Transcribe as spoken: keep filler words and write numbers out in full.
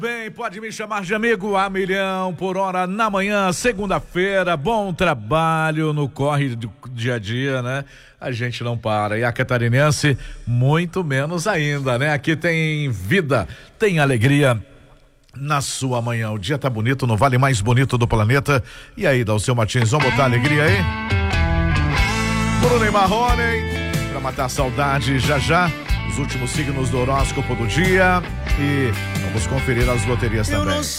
Bem, pode me chamar de amigo a milhão por hora na manhã, segunda-feira, bom trabalho no corre do dia a dia, né? A gente não para, e a catarinense muito menos ainda, né? Aqui tem vida, tem alegria na sua manhã. O dia tá bonito no vale mais bonito do planeta. E aí, Dalceu Martins, vamos botar alegria aí? Bruno e Marrone, pra matar a saudade já já. Os últimos signos do horóscopo do dia e vamos conferir as loterias também.